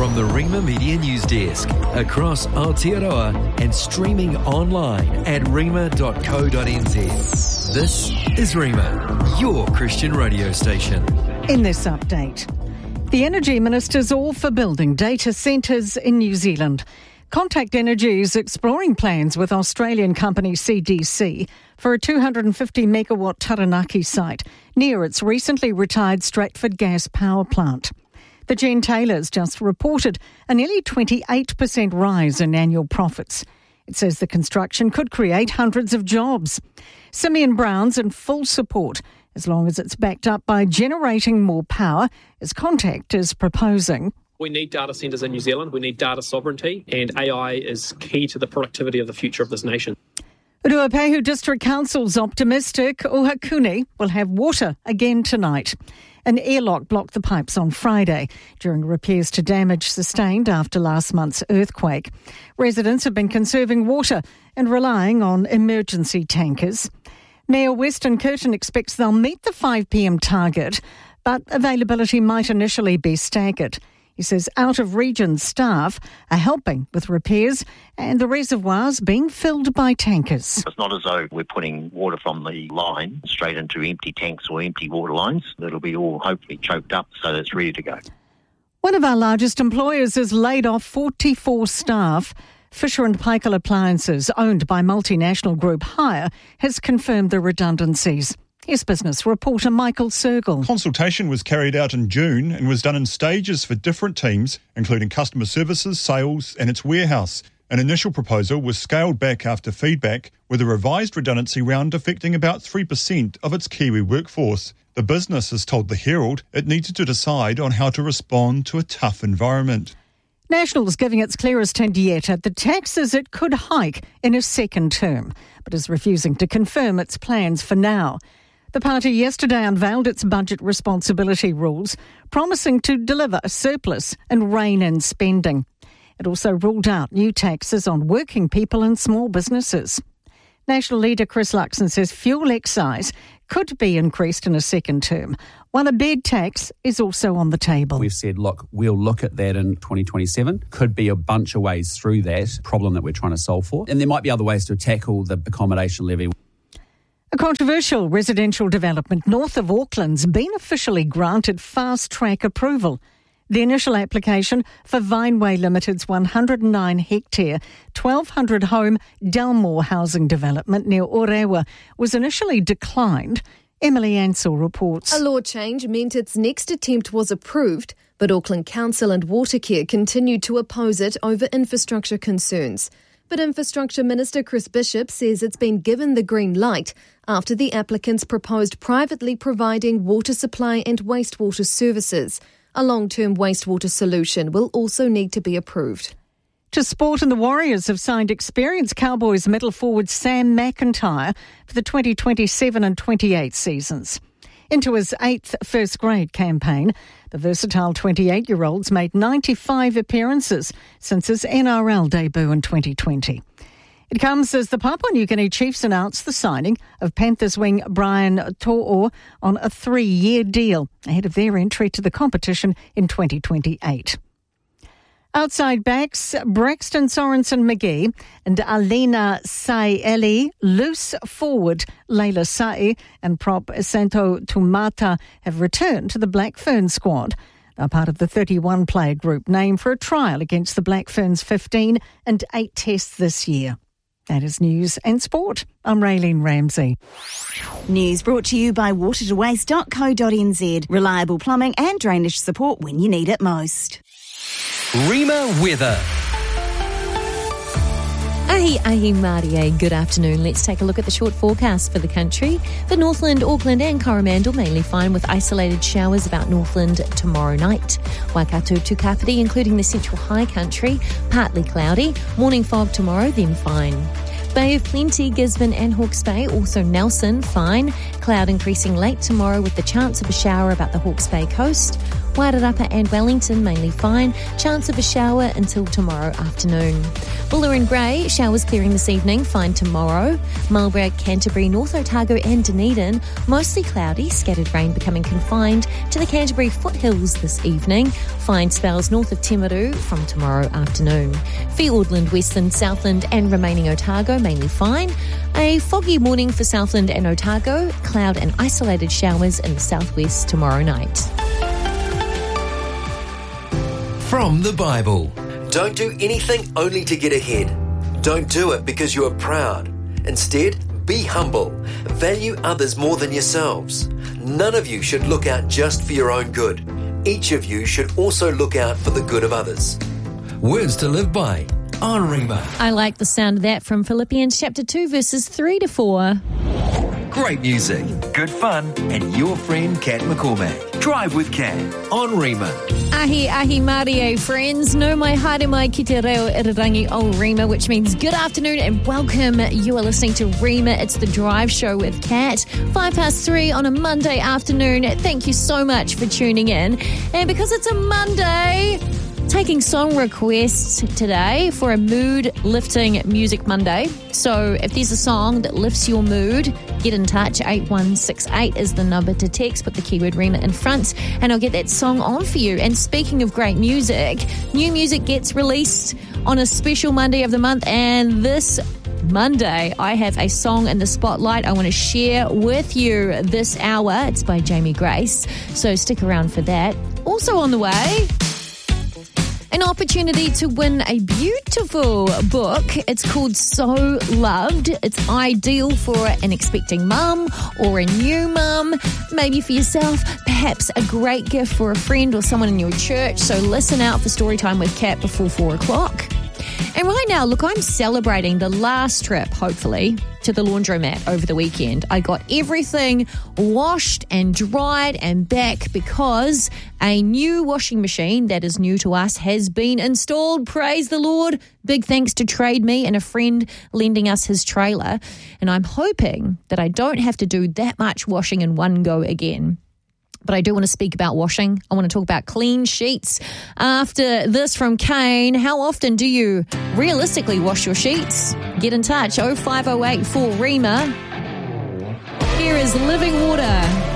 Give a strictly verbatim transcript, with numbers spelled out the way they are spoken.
From the Rima Media News Desk, across Aotearoa and streaming online at rima dot co dot n z. This is Rima, your Christian radio station. In this update, the Energy Minister's all for building data centres in New Zealand. Contact Energy is exploring plans with Australian company C D C for a two hundred fifty megawatt Taranaki site near its recently retired Stratford gas power plant. The Jen Taylors just reported a nearly twenty-eight percent rise in annual profits. It says the construction could create hundreds of jobs. Simeon Brown's in full support, as long as it's backed up by generating more power, as Contact is proposing. We need data centres in New Zealand, we need data sovereignty, and A I is key to the productivity of the future of this nation. Ruapehu District Council's optimistic Ohakune will have water again tonight. An airlock blocked the pipes on Friday during repairs to damage sustained after last month's earthquake. Residents have been conserving water and relying on emergency tankers. Mayor Weston Curtin expects they'll meet the five p.m. target, but availability might initially be staggered. He says out-of-region staff are helping with repairs and the reservoirs being filled by tankers. It's not as though we're putting water from the line straight into empty tanks or empty water lines. That'll be all hopefully choked up so that it's ready to go. One of our largest employers has laid off forty-four staff. Fisher and Paykel Appliances, owned by multinational group Hire, has confirmed the redundancies. Here's business reporter Michael Sergel. Consultation was carried out in June and was done in stages for different teams, including customer services, sales and its warehouse. An initial proposal was scaled back after feedback, with a revised redundancy round affecting about three percent of its Kiwi workforce. The business has told the Herald it needed to decide on how to respond to a tough environment. National's giving its clearest hint yet at the taxes it could hike in a second term, but is refusing to confirm its plans for now. The party yesterday unveiled its budget responsibility rules, promising to deliver a surplus and rein in spending. It also ruled out new taxes on working people and small businesses. National leader Chris Luxon says fuel excise could be increased in a second term, while a bed tax is also on the table. We've said, look, we'll look at that in twenty twenty-seven. Could be a bunch of ways through that problem that we're trying to solve for. And there might be other ways to tackle the accommodation levy. A controversial residential development north of Auckland's been officially granted fast-track approval. The initial application for Vineway Limited's one hundred nine hectare, twelve hundred home Delmore housing development near Orewa was initially declined. Emily Ansell reports. A law change meant its next attempt was approved, but Auckland Council and Watercare continued to oppose it over infrastructure concerns. But Infrastructure Minister Chris Bishop says it's been given the green light after the applicants proposed privately providing water supply and wastewater services. A long-term wastewater solution will also need to be approved. To sport, and the Warriors have signed experienced Cowboys middle forward Sam McIntyre for the twenty twenty-seven and twenty-eight seasons. Into his eighth first grade campaign, the versatile twenty-eight-year-old's made ninety-five appearances since his N R L debut in twenty twenty. It comes as the Papua New Guinea Chiefs announced the signing of Panthers wing Brian To'o on a three-year deal ahead of their entry to the competition in twenty twenty-eight. Outside backs, Braxton Sorensen-McGee and Alina Saeli, loose forward Leila Sai and prop Santo Tumata have returned to the Black Ferns squad. They're part of the thirty-one player group named for a trial against the Black Ferns fifteen and eight tests this year. That is news and sport. I'm Raylene Ramsey. News brought to you by water to waste dot co dot n z. Reliable plumbing and drainage support when you need it most. Rima weather. Ahi ahi Marie, good afternoon. Let's take a look at the short forecast for the country. For Northland, Auckland and Coromandel, mainly fine with isolated showers about Northland tomorrow night. Waikato to Kapiti, including the central high country, partly cloudy. Morning fog tomorrow, then fine. Bay of Plenty, Gisborne and Hawke's Bay, also Nelson, fine. Cloud increasing late tomorrow with the chance of a shower about the Hawke's Bay coast. Wairarapa and Wellington mainly fine. Chance of a shower until tomorrow afternoon. Buller and Grey, showers clearing this evening, fine tomorrow. Marlborough, Canterbury, North Otago and Dunedin, mostly cloudy, scattered rain becoming confined to the Canterbury foothills this evening. Fine spells north of Timaru from tomorrow afternoon. Fiordland, Westland, Southland and remaining Otago, mainly fine. A foggy morning for Southland and Otago, cloud and isolated showers in the southwest tomorrow night. From the Bible. Don't do anything only to get ahead. Don't do it because you are proud. Instead, be humble. Value others more than yourselves. None of you should look out just for your own good. Each of you should also look out for the good of others. Words to live by on Rima. I like the sound of that from Philippians chapter two, verses three to four. Great music, good fun, and your friend Kat McCormack. Drive with Kat on Rima. Ahi, ahi, marie, friends. No mai haere mai ki te reo irarangi o Rima, which means good afternoon and welcome. You are listening to Rima. It's the Drive Show with Kat. Five past three on a Monday afternoon. Thank you so much for tuning in. And because it's a Monday, taking song requests today for a mood-lifting Music Monday. So if there's a song that lifts your mood, get in touch. eight one six eight is the number to text. Put the keyword Rima in front and I'll get that song on for you. And speaking of great music, new music gets released on a special Monday of the month. And this Monday, I have a song in the spotlight I want to share with you this hour. It's by Jamie Grace. So stick around for that. Also on the way, an opportunity to win a beautiful book. It's called So Loved. It's ideal for an expecting mum or a new mum, maybe for yourself, perhaps a great gift for a friend or someone in your church. So listen out for Storytime with Kat before four o'clock. And right now, look, I'm celebrating the last trip, hopefully, to the laundromat over the weekend. I got everything washed and dried and back because a new washing machine that is new to us has been installed. Praise the Lord. Big thanks to Trade Me and a friend lending us his trailer. And I'm hoping that I don't have to do that much washing in one go again. But I do want to speak about washing. I want to talk about clean sheets. After this from Kane, how often do you realistically wash your sheets? Get in touch, oh five oh eight four Rima. Here is Living Water.